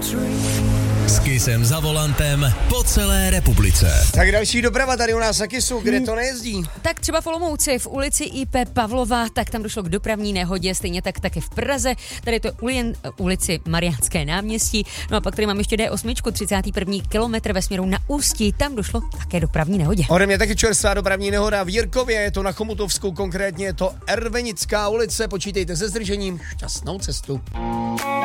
S Kissem za volantem po celé republice. Tak další doprava tady u nás na Kissu, kde to nejezdí. Tak třeba v Olomouci v ulici IP Pavlova, tak tam došlo k dopravní nehodě, stejně tak taky v Praze, tady to je ulici Mariánské náměstí. No a pak tady mám ještě D8, 31. kilometr ve směru na Ústí, tam došlo také dopravní nehodě. Ode mě taky čerstvá dopravní nehoda v Jirkově, je to na Chomutovsku, konkrétně je to Ervenická ulice, počítejte se zdržením, šťastnou cestu.